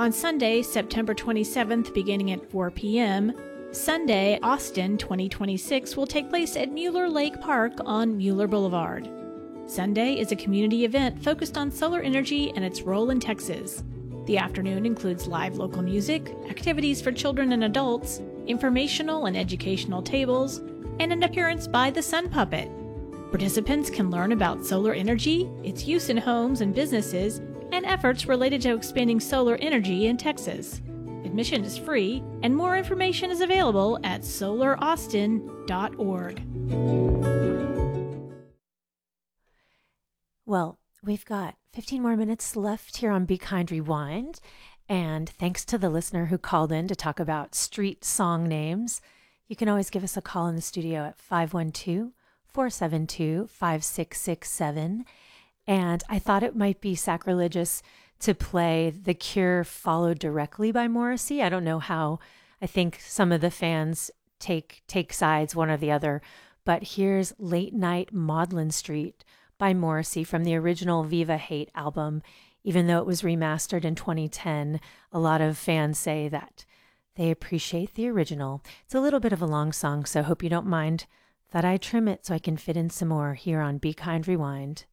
On Sunday, September 27th, beginning at 4 p.m., Sunday Austin 2026 will take place at Mueller Lake Park on Mueller Boulevard. Sunday is a community event focused on solar energy and its role in Texas. The afternoon includes live local music, activities for children and adults, informational and educational tables, and an appearance by the Sun Puppet. Participants can learn about solar energy, its use in homes and businesses, and efforts related to expanding solar energy in Texas. Admission is free, and more information is available at solaraustin.org. Well, we've got 15 more minutes left here on Be Kind Rewind, and thanks to the listener who called in to talk about street song names. You can always give us a call in the studio at 512-472-5667. And I thought it might be sacrilegious to play The Cure followed directly by Morrissey. I don't know how. I think some of the fans take sides one or the other. But here's Late Night Maudlin Street by Morrissey from the original Viva Hate album. Even though it was remastered in 2010, a lot of fans say that they appreciate the original. It's a little bit of a long song, so hope you don't mind that I trim it so I can fit in some more here on Be Kind Rewind.